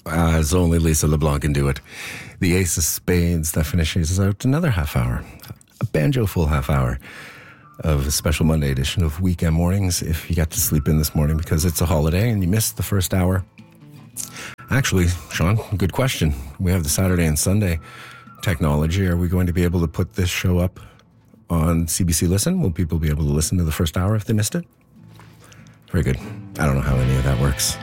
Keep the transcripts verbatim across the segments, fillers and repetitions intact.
as only Lisa LeBlanc can do it. The Ace of Spades, that finishes out another half hour, a banjo full half hour of a special Monday edition of Weekend Mornings. If you got to sleep in this morning because it's a holiday and you missed the first hour. Actually, Sean, good question. We have the Saturday and Sunday technology. Are we going to be able to put this show up on C B C Listen? Will people be able to listen to the first hour if they missed it? Very good. I don't know how any of that works.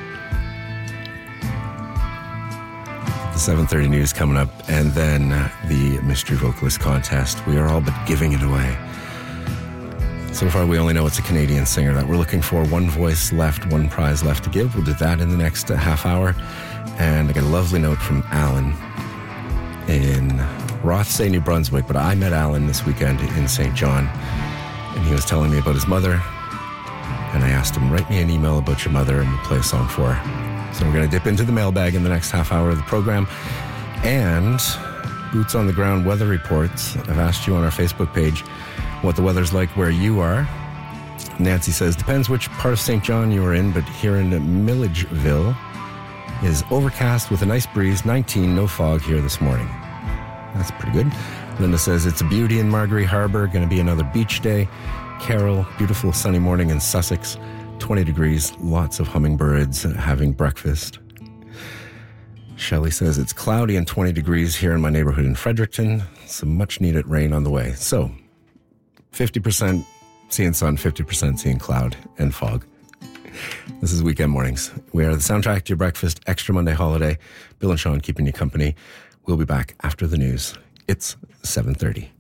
The seven thirty news coming up, and then uh, the mystery vocalist contest. We are all but giving it away. So far, we only know it's a Canadian singer that we're looking for. One voice left, one prize left to give. We'll do that in the next uh, half hour. And I got a lovely note from Alan in Rothsay, New Brunswick. But I met Alan this weekend in Saint John, and he was telling me about his mother. And I asked him, write me an email about your mother, and we'll play a song for her. So we're going to dip into the mailbag in the next half hour of the program. And boots on the ground weather reports. I've asked you on our Facebook page what the weather's like where you are. Nancy says, depends which part of Saint John you are in, but here in Milledgeville is overcast with a nice breeze, nineteen, no fog here this morning. That's pretty good. Linda says, it's a beauty in Margaree Harbour, going to be another beach day. Carol, beautiful sunny morning in Sussex, twenty degrees, lots of hummingbirds having breakfast. Shelley says, it's cloudy and twenty degrees here in my neighborhood in Fredericton. Some much needed rain on the way. So, fifty percent seeing sun, fifty percent seeing cloud and fog. This is Weekend Mornings. We are the soundtrack to your breakfast, extra Monday holiday. Bill and Sean keeping you company. We'll be back after the news. It's seven thirty.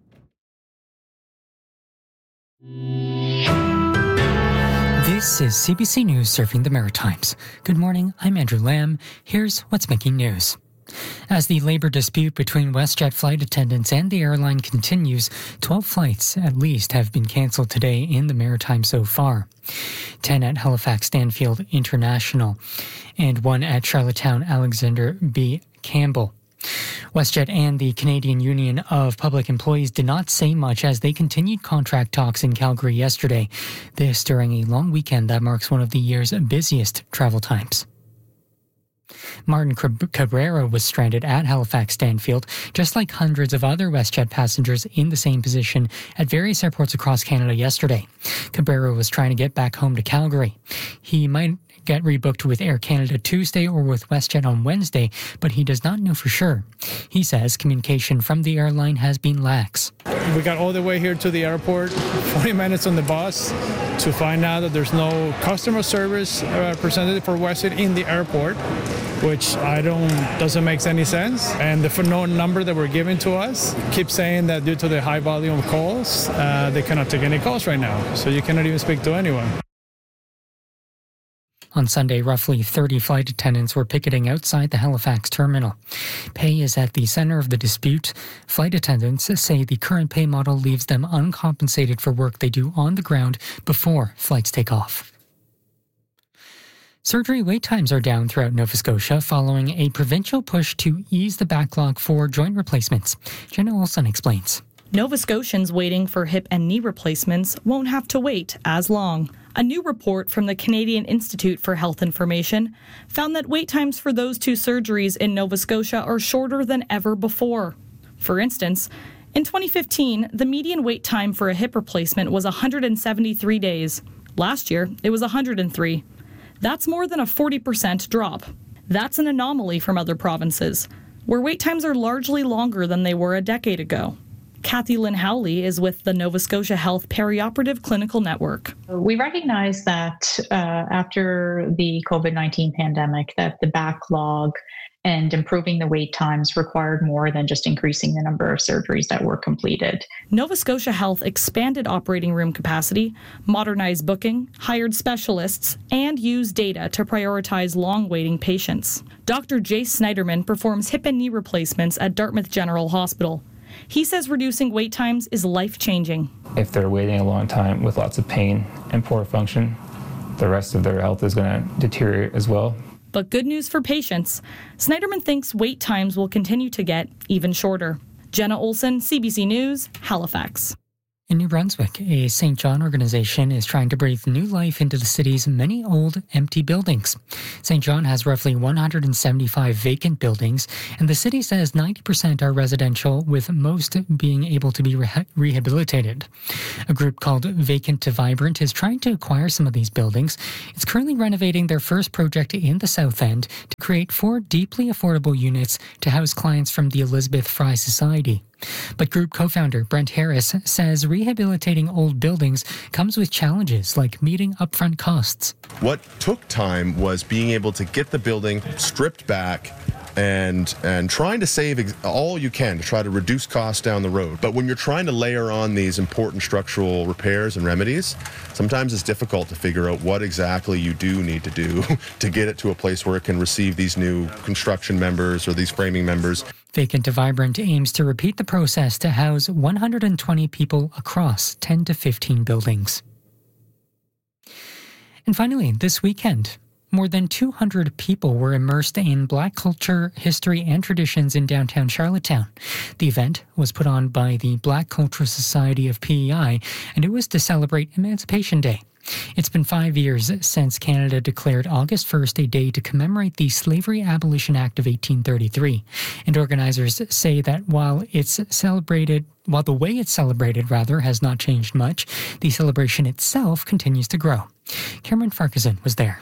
This is C B C News serving the Maritimes. Good morning, I'm Andrew Lamb. Here's what's making news. As the labor dispute between WestJet flight attendants and the airline continues, twelve flights at least have been cancelled today in the Maritimes so far. ten at Halifax Stanfield International and one at Charlottetown Alexander B. Campbell. WestJet and the Canadian Union of Public Employees did not say much as they continued contract talks in Calgary yesterday. This during a long weekend that marks one of the year's busiest travel times. Martin Cabrera was stranded at Halifax Stanfield, just like hundreds of other WestJet passengers in the same position at various airports across Canada yesterday. Cabrera was trying to get back home to Calgary. He might get rebooked with Air Canada Tuesday or with WestJet on Wednesday, but he does not know for sure. He says communication from the airline has been lax. We got all the way here to the airport, forty minutes on the bus, to find out that there's no customer service representative for WestJet in the airport, which I don't, doesn't make any sense. And the phone number that were given to us keeps saying that due to the high volume of calls, uh, they cannot take any calls right now. So you cannot even speak to anyone. On Sunday, roughly thirty flight attendants were picketing outside the Halifax terminal. Pay is at the center of the dispute. Flight attendants say the current pay model leaves them uncompensated for work they do on the ground before flights take off. Surgery wait times are down throughout Nova Scotia following a provincial push to ease the backlog for joint replacements. Jenna Olson explains. Nova Scotians waiting for hip and knee replacements won't have to wait as long. A new report from the Canadian Institute for Health Information found that wait times for those two surgeries in Nova Scotia are shorter than ever before. For instance, in twenty fifteen, the median wait time for a hip replacement was one hundred seventy-three days. Last year, it was one hundred three. That's more than a forty percent drop. That's an anomaly from other provinces, where wait times are largely longer than they were a decade ago. Kathy Lynn Howley is with the Nova Scotia Health Perioperative Clinical Network. We recognize that uh, after the COVID nineteen pandemic, that the backlog and improving the wait times required more than just increasing the number of surgeries that were completed. Nova Scotia Health expanded operating room capacity, modernized booking, hired specialists, and used data to prioritize long-waiting patients. Doctor Jace Snyderman performs hip and knee replacements at Dartmouth General Hospital. He says reducing wait times is life-changing. If they're waiting a long time with lots of pain and poor function, the rest of their health is going to deteriorate as well. But good news for patients. Snyderman thinks wait times will continue to get even shorter. Jenna Olson, C B C News, Halifax. In New Brunswick, a Saint John organization is trying to breathe new life into the city's many old, empty buildings. Saint John has roughly one hundred seventy-five vacant buildings, and the city says ninety percent are residential, with most being able to be re- rehabilitated. A group called Vacant to Vibrant is trying to acquire some of these buildings. It's currently renovating their first project in the South End to create four deeply affordable units to house clients from the Elizabeth Fry Society. But group co-founder Brent Harris says rehabilitating old buildings comes with challenges like meeting upfront costs. What took time was being able to get the building stripped back and and trying to save ex- all you can to try to reduce costs down the road. But when you're trying to layer on these important structural repairs and remedies, sometimes it's difficult to figure out what exactly you do need to do to get it to a place where it can receive these new construction members or these framing members. Vacant to Vibrant aims to repeat the process to house one hundred twenty people across ten to fifteen buildings. And finally, this weekend, more than two hundred people were immersed in Black culture, history, and traditions in downtown Charlottetown. The event was put on by the Black Cultural Society of P E I, and it was to celebrate Emancipation Day. It's been five years since Canada declared August first a day to commemorate the Slavery Abolition Act of eighteen thirty-three, and organizers say that while it's celebrated, while the way it's celebrated, rather, has not changed much, the celebration itself continues to grow. Cameron Farquharson was there.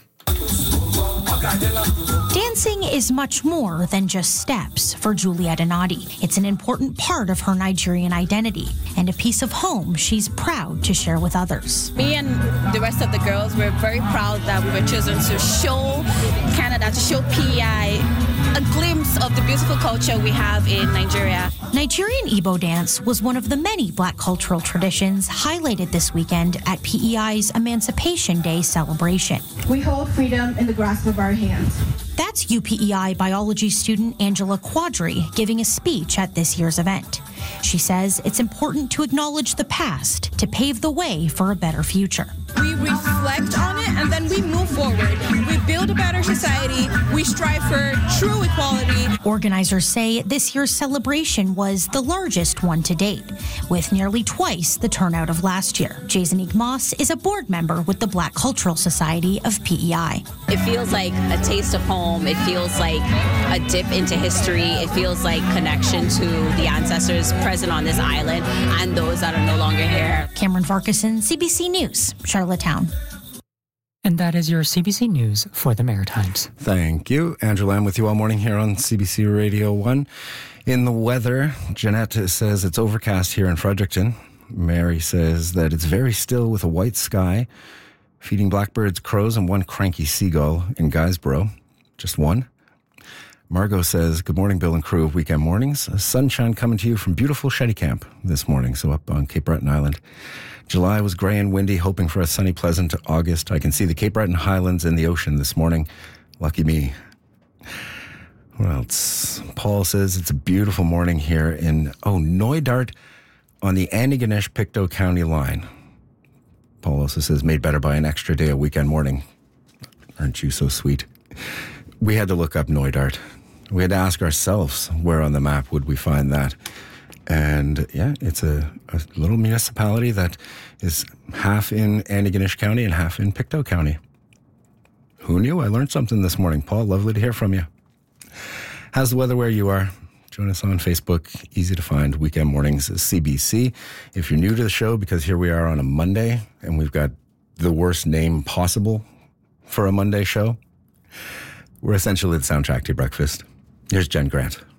Dancing is much more than just steps for Juliet Anadi. It's an important part of her Nigerian identity and a piece of home she's proud to share with others. Me and the rest of the girls were very proud that we were chosen to show Canada, to show P E I a glimpse of the beautiful culture we have in Nigeria. Nigerian Igbo dance was one of the many Black cultural traditions highlighted this weekend at P E I's Emancipation Day celebration. We hold freedom in the grasp of our hands. That's U P E I biology student Angela Quadri giving a speech at this year's event. She says it's important to acknowledge the past to pave the way for a better future. We reflect on it and then we move forward. We build a better society. We strive for true equality. Organizers say this year's celebration was the largest one to date, with nearly twice the turnout of last year. Jason Igmas is a board member with the Black Cultural Society of P E I. It feels like a taste of home. It feels like a dip into history. It feels like connection to the ancestors present on this island and those that are no longer here. Cameron Farquharson, C B C News, Charlottetown. And that is your C B C News for the Maritimes. Thank you. Andrew Lamb with you all morning here on C B C Radio one. In the weather, Jeanette says it's overcast here in Fredericton. Mary says that it's very still with a white sky, feeding blackbirds, crows, and one cranky seagull in Guysborough. Just one. Margot says, good morning, Bill and crew of Weekend Mornings. Sunshine coming to you from beautiful Shetty Camp this morning, so up on Cape Breton Island. July was grey and windy, hoping for a sunny, pleasant August. I can see the Cape Breton Highlands and the ocean this morning. Lucky me. What else? Paul says it's a beautiful morning here in, oh, Knoydart on the Antigonish-Pictou County line. Paul also says, made better by an extra day of Weekend Morning. Aren't you so sweet? We had to look up Knoydart. We had to ask ourselves where on the map would we find that. And yeah, it's a, a little municipality that is half in Antigonish County and half in Pictou County. Who knew? I learned something this morning. Paul, lovely to hear from you. How's the weather where you are? Join us on Facebook. Easy to find. Weekend Mornings C B C. If you're new to the show, because here we are on a Monday, and we've got the worst name possible for a Monday show, we're essentially the soundtrack to your breakfast. Here's Jen Grant.